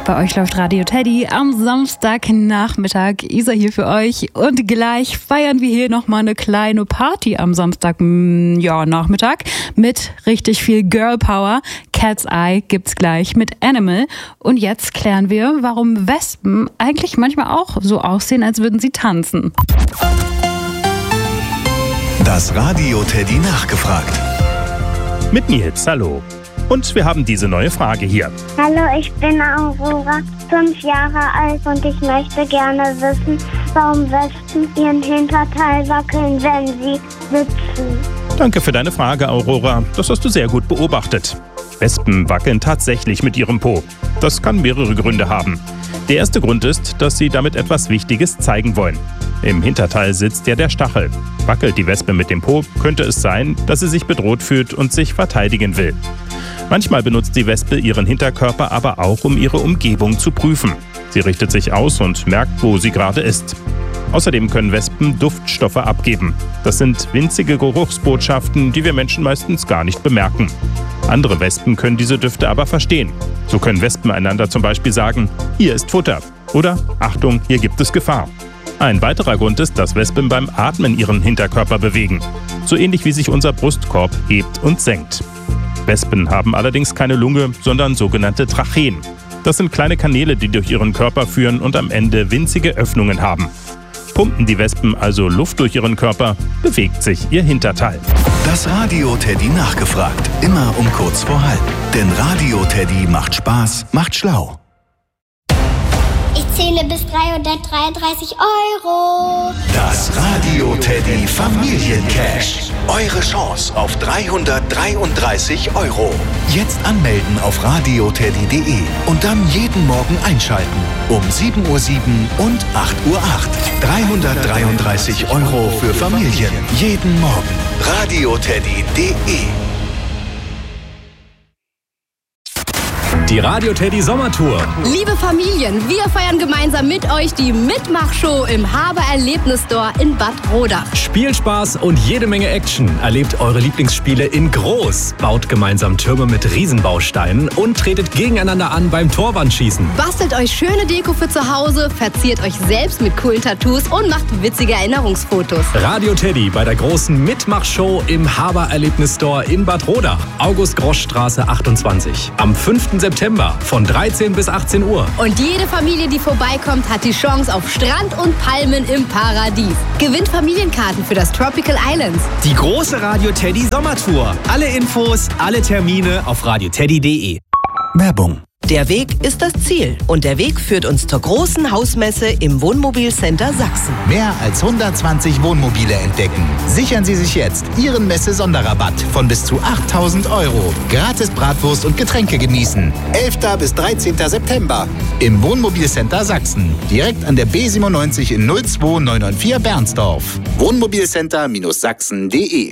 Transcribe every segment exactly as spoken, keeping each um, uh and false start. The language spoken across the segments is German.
Bei euch läuft Radio Teddy am Samstagnachmittag. Isa hier für euch. Und gleich feiern wir hier nochmal eine kleine Party am Samstag, ja, Nachmittag mit richtig viel Girl Power. Cat's Eye gibt's gleich mit Animal. Und jetzt klären wir, warum Wespen eigentlich manchmal auch so aussehen, als würden sie tanzen. Das Radio Teddy nachgefragt. Mit Nils, hallo. Und wir haben diese neue Frage hier. Hallo, ich bin Aurora, fünf Jahre alt und ich möchte gerne wissen, warum Wespen ihren Hinterteil wackeln, wenn sie sitzen. Danke für deine Frage, Aurora. Das hast du sehr gut beobachtet. Wespen wackeln tatsächlich mit ihrem Po. Das kann mehrere Gründe haben. Der erste Grund ist, dass sie damit etwas Wichtiges zeigen wollen. Im Hinterteil sitzt ja der Stachel. Wackelt die Wespe mit dem Po, könnte es sein, dass sie sich bedroht fühlt und sich verteidigen will. Manchmal benutzt die Wespe ihren Hinterkörper aber auch, um ihre Umgebung zu prüfen. Sie richtet sich aus und merkt, wo sie gerade ist. Außerdem können Wespen Duftstoffe abgeben. Das sind winzige Geruchsbotschaften, die wir Menschen meistens gar nicht bemerken. Andere Wespen können diese Düfte aber verstehen. So können Wespen einander zum Beispiel sagen, hier ist Futter oder Achtung, hier gibt es Gefahr. Ein weiterer Grund ist, dass Wespen beim Atmen ihren Hinterkörper bewegen. So ähnlich wie sich unser Brustkorb hebt und senkt. Wespen haben allerdings keine Lunge, sondern sogenannte Tracheen. Das sind kleine Kanäle, die durch ihren Körper führen und am Ende winzige Öffnungen haben. Pumpen die Wespen also Luft durch ihren Körper, bewegt sich ihr Hinterteil. Das Radio Teddy nachgefragt. Immer um kurz vor halb. Denn Radio Teddy macht Spaß, macht schlau. Ich zähle bis dreihundertdreiunddreißig Euro. Das Radio Teddy Familiencash. Eure Chance auf dreihundertdreiunddreißig Euro. Jetzt anmelden auf radio teddy punkt de und dann jeden Morgen einschalten. Um sieben Uhr sieben und acht Uhr acht. dreihundertdreiunddreißig Euro für Familien. Jeden Morgen. radio teddy punkt de. Die Radio Teddy Sommertour. Liebe Familien, wir feiern gemeinsam mit euch die Mitmachshow im Haber Erlebnisstore in Bad Rodach. Spielspaß und jede Menge Action. Erlebt eure Lieblingsspiele in groß. Baut gemeinsam Türme mit Riesenbausteinen und tretet gegeneinander an beim Torwandschießen. Bastelt euch schöne Deko für zu Hause, verziert euch selbst mit coolen Tattoos und macht witzige Erinnerungsfotos. Radio Teddy bei der großen Mitmachshow im Haber Erlebnisstore in Bad Rodach. August-Grosch-Straße achtundzwanzig. Am fünften September von dreizehn bis achtzehn Uhr. Und jede Familie, die vorbeikommt, hat die Chance auf Strand und Palmen im Paradies. Gewinnt Familienkarten für das Tropical Islands. Die große Radio Teddy Sommertour. Alle Infos, alle Termine auf radio teddy punkt de. Werbung. Der Weg ist das Ziel und der Weg führt uns zur großen Hausmesse im Wohnmobilcenter Sachsen. Mehr als hundertzwanzig Wohnmobile entdecken. Sichern Sie sich jetzt Ihren Messe-Sonderrabatt von bis zu achttausend Euro. Gratis Bratwurst und Getränke genießen. elften bis dreizehnten September im Wohnmobilcenter Sachsen. Direkt an der B siebenundneunzig in null zwei neun neun vier Bernsdorf. Wohnmobilcenter Sachsen punkt de.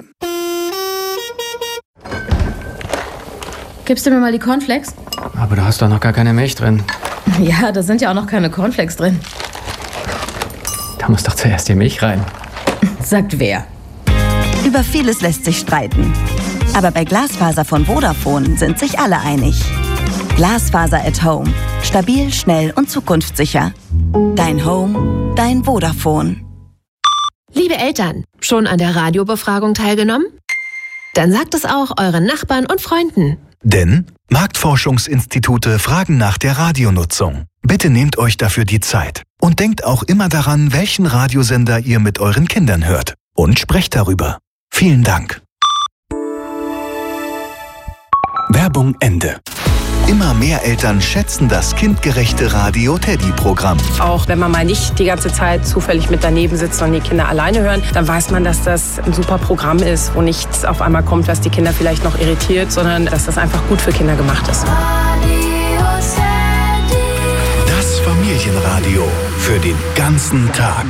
Gibst du mir mal die Cornflakes? Aber da hast doch noch gar keine Milch drin. Ja, da sind ja auch noch keine Cornflakes drin. Da muss doch zuerst die Milch rein. Sagt wer? Über vieles lässt sich streiten. Aber bei Glasfaser von Vodafone sind sich alle einig. Glasfaser at Home. Stabil, schnell und zukunftssicher. Dein Home, dein Vodafone. Liebe Eltern, schon an der Radiobefragung teilgenommen? Dann sagt es auch euren Nachbarn und Freunden. Denn Marktforschungsinstitute fragen nach der Radionutzung. Bitte nehmt euch dafür die Zeit. Und denkt auch immer daran, welchen Radiosender ihr mit euren Kindern hört. Und sprecht darüber. Vielen Dank. Werbung Ende. Immer mehr Eltern schätzen das kindgerechte Radio Teddy-Programm. Auch wenn man mal nicht die ganze Zeit zufällig mit daneben sitzt und die Kinder alleine hören, dann weiß man, dass das ein super Programm ist, wo nichts auf einmal kommt, was die Kinder vielleicht noch irritiert, sondern dass das einfach gut für Kinder gemacht ist. Das Familienradio für den ganzen Tag.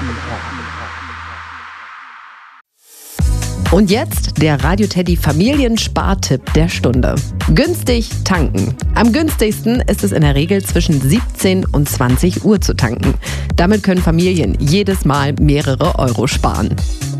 Und jetzt der Radio Teddy Familienspartipp der Stunde. Günstig tanken. Am günstigsten ist es in der Regel zwischen siebzehn und zwanzig Uhr zu tanken. Damit können Familien jedes Mal mehrere Euro sparen.